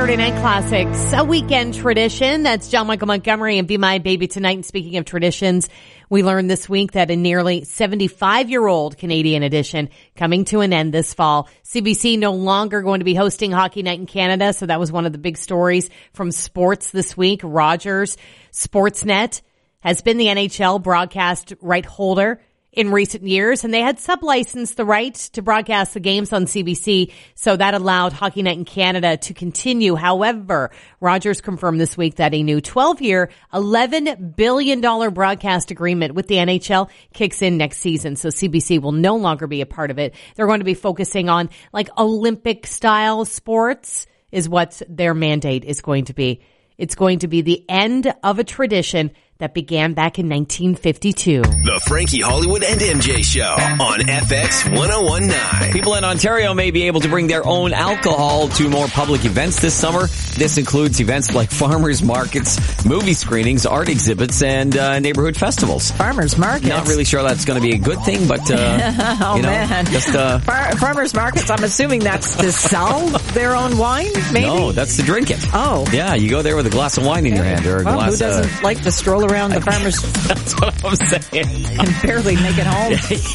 Saturday Night Classics, a weekend tradition. That's John Michael Montgomery and Be My Baby Tonight. And speaking of traditions, we learned this week that a nearly 75-year-old Canadian edition coming to an end this fall. CBC no longer going to be hosting Hockey Night in Canada, so that was one of the big stories from sports this week. Rogers Sportsnet has been the NHL broadcast right holder in recent years, and they had sub-licensed the right to broadcast the games on CBC, so that allowed Hockey Night in Canada to continue. However, Rogers confirmed this week that a new 12-year, $11 billion broadcast agreement with the NHL kicks in next season, so CBC will no longer be a part of it. They're going to be focusing on, like, Olympic-style sports is what their mandate is going to be. It's going to be the end of a tradition that began back in 1952. The Frankie Hollywood and MJ Show on FX 1019. People in Ontario may be able to bring their own alcohol to more public events this summer. This includes events like farmers markets, movie screenings, art exhibits, and neighborhood festivals. Farmers markets? Not really sure that's going to be a good thing, but man. Just farmers markets, I'm assuming that's to sell their own wine, maybe? No, that's to drink it. Oh. Yeah, you go there with a glass of wine in your hand or a glass who doesn't like to stroll around the farmers? That's what I'm saying. And barely make it home.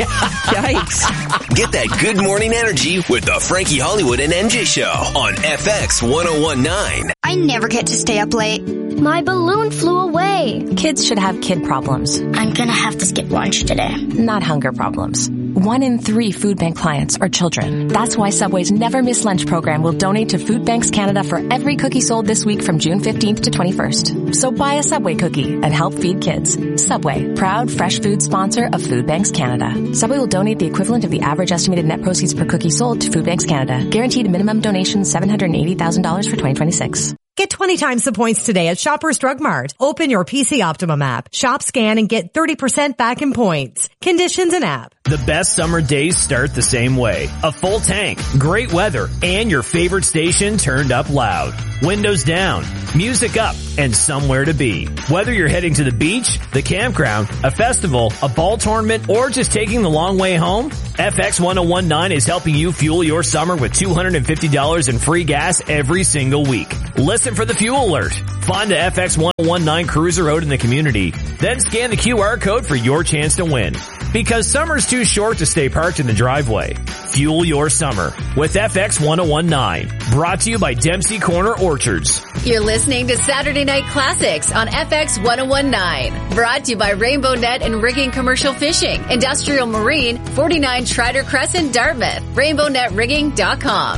Yikes. Get that good morning energy with the Frankie Hollywood and MJ Show on FX 1019. I never get to stay up late. My balloon flew away. Kids should have kid problems. I'm gonna have to skip lunch today. Not hunger problems. 1 in 3 food bank clients are children. That's why Subway's Never Miss Lunch program will donate to Food Banks Canada for every cookie sold this week from June 15th to 21st. So buy a Subway cookie and help feed kids. Subway, proud fresh food sponsor of Food Banks Canada. Subway will donate the equivalent of the average estimated net proceeds per cookie sold to Food Banks Canada. Guaranteed minimum donation $780,000 for 2026. Get 20 times the points today at Shoppers Drug Mart. Open your PC Optimum app, shop, scan, and get 30% back in points. Conditions and app. The best summer days start the same way. A full tank, great weather, and your favorite station turned up loud. Windows down, music up, and somewhere to be. Whether you're heading to the beach, the campground, a festival, a ball tournament, or just taking the long way home, FX 1019 is helping you fuel your summer with $250 in free gas every single week. Listen for the fuel alert. Find the FX 1019 cruiser out in the community. Then scan the QR code for your chance to win. Because summer's too short to stay parked in the driveway. Fuel your summer with FX 1019. Brought to you by Dempsey Corner Orchards. You're listening to Saturday Night Classics on FX 1019. Brought to you by Rainbow Net and Rigging Commercial Fishing. Industrial Marine, 49 Strider Crescent, Dartmouth. RainbowNetRigging.com.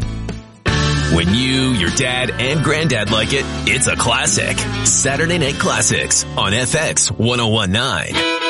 When you, your dad, and granddad like it, it's a classic. Saturday Night Classics on FX 1019.